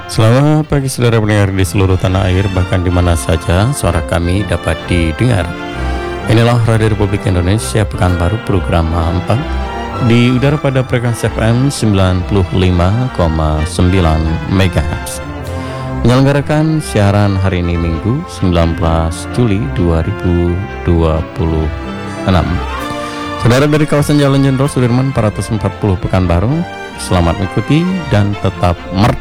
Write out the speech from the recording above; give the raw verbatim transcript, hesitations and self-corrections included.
Selamat pagi saudara pendengar di seluruh tanah air, bahkan di mana saja suara kami dapat didengar. Inilah Radio Republik Indonesia Pekanbaru, program empat di udara pada frekuensi F M sembilan puluh lima koma sembilan MHz. Menyelenggarakan siaran hari ini Minggu sembilan belas Juli dua ribu dua puluh enam. Saudara dari kawasan Jalan Jenderal Sudirman empat ratus empat puluh Pekanbaru, selamat mengikuti dan tetap merdeka.